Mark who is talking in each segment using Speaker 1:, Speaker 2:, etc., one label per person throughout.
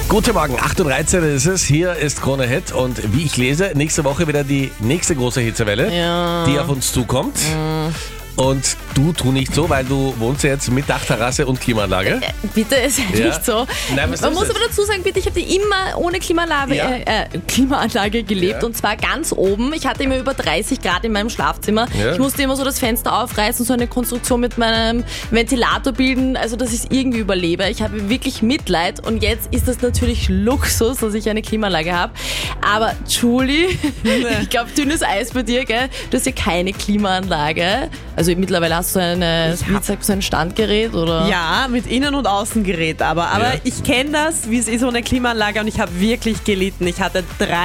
Speaker 1: Guten Morgen, 8.13 Uhr ist es. Hier ist Krone Hit und wie ich lese, nächste Woche wieder die nächste große Hitzewelle, die auf uns zukommt. Und tu nicht so, weil du wohnst ja jetzt mit Dachterrasse und Klimaanlage.
Speaker 2: Bitte, ist ja nicht so.
Speaker 1: Nein,
Speaker 2: Man muss aber dazu sagen, bitte, ich habe immer ohne Klimaanlage gelebt und zwar ganz oben. Ich hatte immer über 30 Grad in meinem Schlafzimmer. Ja. Ich musste immer so das Fenster aufreißen, so eine Konstruktion mit meinem Ventilator bilden, also dass ich es irgendwie überlebe. Ich habe wirklich Mitleid und jetzt ist das natürlich Luxus, dass ich eine Klimaanlage habe. Aber Julie, ich glaube, dünnes Eis bei dir, gell? Du hast ja keine Klimaanlage. Also mittlerweile hast du so ein Standgerät, oder?
Speaker 3: Ja, mit Innen- und Außengerät, aber ich kenne das, wie es ist ohne Klimaanlage und ich habe wirklich gelitten. Ich hatte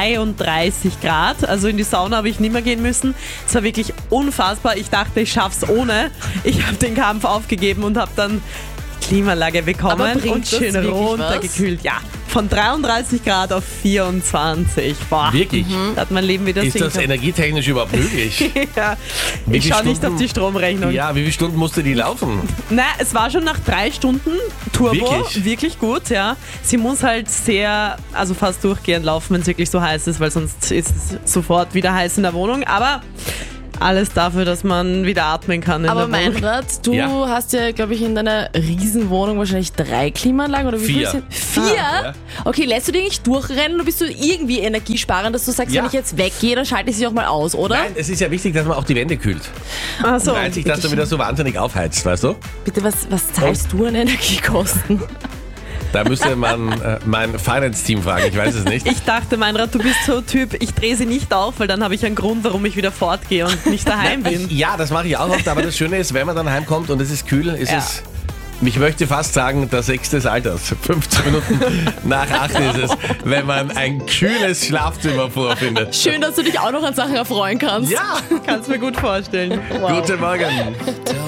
Speaker 3: 33 Grad, also in die Sauna habe ich nicht mehr gehen müssen. Es war wirklich unfassbar. Ich dachte, ich schaff's ohne. Ich habe den Kampf aufgegeben und habe dann Klimaanlage bekommen und schön runtergekühlt. Ja, von 33 Grad auf 24. Boah.
Speaker 1: Wirklich?
Speaker 3: Da hat mein Leben wieder
Speaker 1: Ist das energietechnisch überhaupt möglich?
Speaker 3: Ja, ich schaue nicht auf die Stromrechnung.
Speaker 1: Ja, wie viele Stunden musste die laufen?
Speaker 3: Nein, es war schon nach 3 Stunden Turbo.
Speaker 1: Wirklich
Speaker 3: Gut, ja. Sie muss halt fast durchgehend laufen, wenn es wirklich so heiß ist, weil sonst ist es sofort wieder heiß in der Wohnung. Aber alles dafür, dass man wieder atmen kann in
Speaker 2: Aber
Speaker 3: der Wohnung.
Speaker 2: Meinrad, du hast ja, glaube ich, in deiner Riesenwohnung wahrscheinlich 3 Klimaanlagen oder wie
Speaker 1: 4.
Speaker 2: viel sind? 4?
Speaker 1: Ja.
Speaker 2: Okay, lässt du die nicht durchrennen oder bist du irgendwie energiesparend, dass du sagst, wenn ich jetzt weggehe, dann schalte ich sie auch mal aus, oder?
Speaker 1: Nein, es ist ja wichtig, dass man auch die Wände kühlt.
Speaker 3: Ach so.
Speaker 1: Weil sich das dann wieder so wahnsinnig aufheizt, weißt du?
Speaker 2: Bitte, was zahlst du an Energiekosten?
Speaker 1: Da müsste man mein Finance-Team fragen, ich weiß es nicht.
Speaker 3: Ich dachte, Meinrad, du bist so ein Typ, ich drehe sie nicht auf, weil dann habe ich einen Grund, warum ich wieder fortgehe und nicht daheim bin.
Speaker 1: Ja, das mache ich auch oft, aber das Schöne ist, wenn man dann heimkommt und es ist kühl, ist es... Ich möchte fast sagen, der 6. des Alters. 15 Minuten nach 8 ist es, wenn man ein kühles Schlafzimmer vorfindet.
Speaker 2: Schön, dass du dich auch noch an Sachen erfreuen kannst.
Speaker 1: Ja,
Speaker 3: Kannst mir gut vorstellen.
Speaker 1: Guten Morgen.